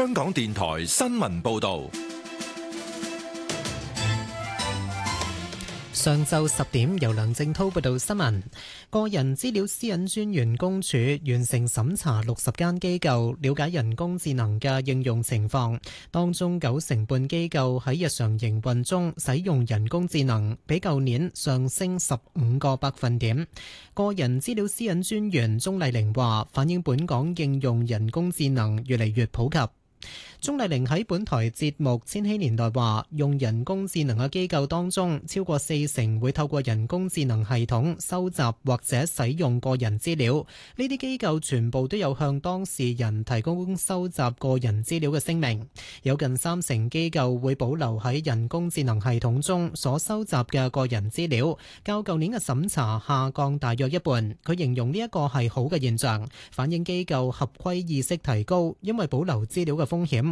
香港電台新聞報道。 上晝10點，由梁正滔報道新聞。個人資料私隱專員公署完成審查60間機構，了解人工智能嘅應用情況。當中90%半機構喺日常營運中使用人工智能，比舊年上升15個百分點。個人資料私隱專員鍾麗玲話，反映本港應用人工智能越嚟越普及。鍾麗玲喺本台節目《千禧年代》話，用人工智能嘅機構當中，超過40%會透過人工智能系統收集或者使用個人資料。呢啲機構全部都有向當事人提供收集個人資料嘅聲明。有近30%機構會保留喺人工智能系統中所收集嘅個人資料，較舊年嘅審查下降大約一半。佢形容呢一個係好嘅現象，反映機構合規意識提高，因為保留資料嘅風險